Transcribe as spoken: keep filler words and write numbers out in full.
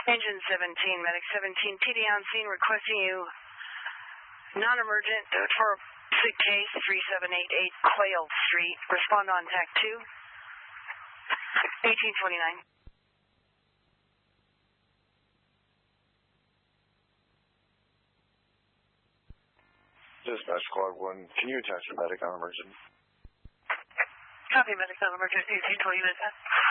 Engine seventeen, Medic seventeen, P D on scene requesting you non-emergent for sick case three seven eight eight Quail Street. Respond on TAC two, eighteen twenty-nine. Dispatch Squad one, can you attach the medic on emergent? Copy, medic on emergent, eighteen twenty-nine.